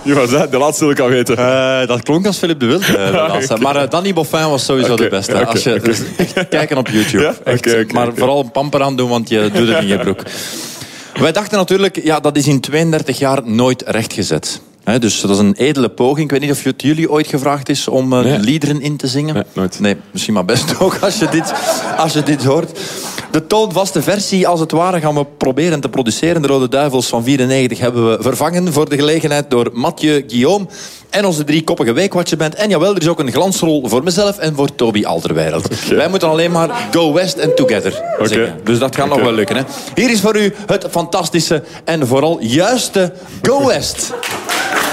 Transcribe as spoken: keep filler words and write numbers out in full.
Wie was dat? De laatste wil ik al weten. Uh, dat klonk als Philippe de Wilde. Uh, de laatste. Maar uh, Danny Boffin was sowieso okay, de beste. Okay, als je, okay. dus echt kijken op YouTube. Ja? Echt, okay, okay, maar okay. vooral een pamper aan doen, want je doet het in je broek. Wij dachten natuurlijk, ja, dat is in tweeëndertig jaar nooit rechtgezet. He, dus dat is een edele poging. Ik weet niet of het jullie ooit gevraagd is om uh, nee. liederen in te zingen. Nee, nooit. Nee, misschien maar best ook als je dit, als je dit hoort. De toonvaste versie, als het ware, gaan we proberen te produceren. De Rode Duivels van vierennegentig hebben we vervangen voor de gelegenheid door Mathieu Guillaume en onze driekoppige Weekwatcherband. En jawel, er is ook een glansrol voor mezelf en voor Toby Alderweireld. Okay. Wij moeten alleen maar Go West and Together okay. zingen. Dus dat gaat okay. nog wel lukken. Hè? Hier is voor u het fantastische en vooral juiste Go West.